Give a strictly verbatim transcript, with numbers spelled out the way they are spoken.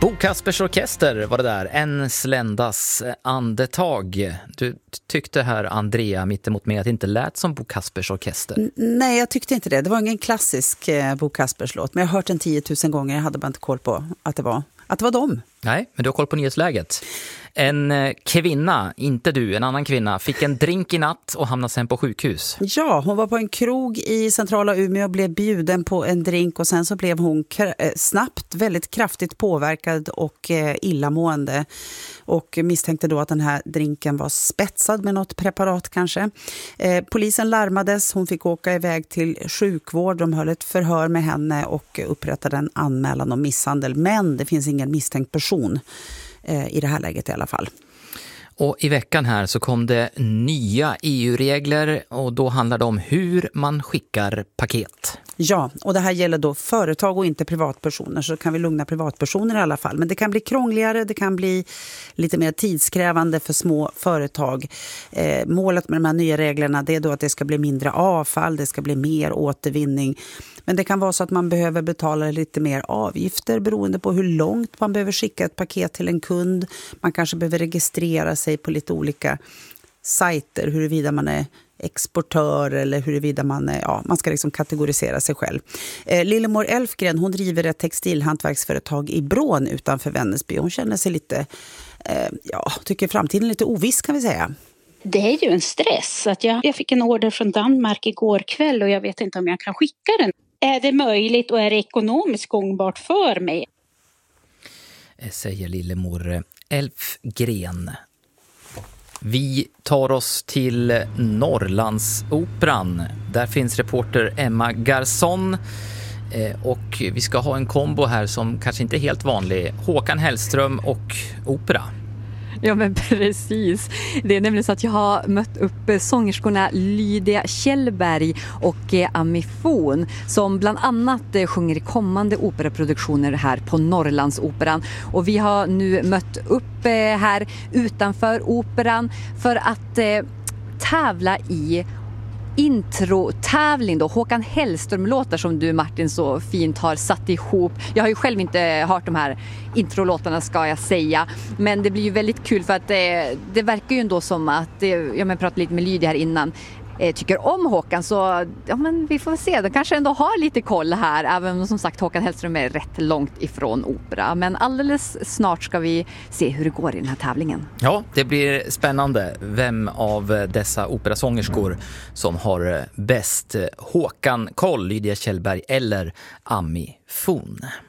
Bo Kaspers Orkester var det där, en sländas andetag. Du tyckte här, Andrea, mittemot mig, att det inte lät som Bo Kaspers Orkester. N- nej, jag tyckte inte det. Det var ingen klassisk eh, Bo Kaspers låt, men jag har hört den tiotusen gånger. Jag hade bara inte koll på att det var, att det var dem. Nej, men du har koll på nyhetsläget. En kvinna, inte du, en annan kvinna, fick en drink i natt och hamnade sen på sjukhus. Ja, hon var på en krog i centrala Umeå och blev bjuden på en drink och sen så blev hon kr- snabbt väldigt kraftigt påverkad och eh, illamående och misstänkte då att den här drinken var spetsad med något preparat kanske. Eh, polisen larmades, hon fick åka iväg till sjukvård, de höll ett förhör med henne och upprättade en anmälan om misshandel, men det finns ingen misstänkt person i det här läget i alla fall. Och i veckan här så kom det nya E U-regler och då handlar det om hur man skickar paket. Ja, och det här gäller då företag och inte privatpersoner, så kan vi lugna privatpersoner i alla fall. Men det kan bli krångligare, det kan bli lite mer tidskrävande för små företag. Eh, målet med de här nya reglerna, det är då att det ska bli mindre avfall, det ska bli mer återvinning. Men det kan vara så att man behöver betala lite mer avgifter beroende på hur långt man behöver skicka ett paket till en kund. Man kanske behöver registrera sig på lite olika sajter, huruvida man är exportör eller huruvida man är, ja, man ska liksom kategorisera sig själv. Eh, Lillemor Elfgren, hon driver ett textilhantverksföretag i Brån utanför Vännäsby. Hon känner sig lite, eh, ja, tycker framtiden är lite oviss kan vi säga. Det är ju en stress. Att jag, jag fick en order från Danmark igår kväll och jag vet inte om jag kan skicka den. Är det möjligt och är det ekonomiskt gångbart för mig? Säger Lillemor Elfgren. Vi tar oss till Norrlandsoperan. Där finns reporter Emma Garson. Och vi ska ha en kombo här som kanske inte är helt vanlig. Håkan Hellström och opera. Ja, men precis. Det är nämligen så att jag har mött upp sångerskorna Lydia Kjellberg och Ami Fon som bland annat sjunger i kommande operaproduktioner här på Norrlandsoperan. Och vi har nu mött upp här utanför operan för att tävla i intro-tävling då, Håkan Hellström-låtar som du, Martin, så fint har satt ihop. Jag har ju själv inte hört de här introlåtarna, ska jag säga, men det blir ju väldigt kul för att det, det verkar ju ändå som att, jag men pratade lite med Lydia här innan, eh, tycker om Håkan, så ja, men vi får se, de kanske ändå har lite koll här, även om som sagt Håkan Hellström är rätt långt ifrån opera, men alldeles snart ska vi se hur det går i den här tävlingen. Ja, det blir spännande vem av dessa operasångerskor som har bäst Håkan Koll, Lydia Kjellberg eller Ami Fon.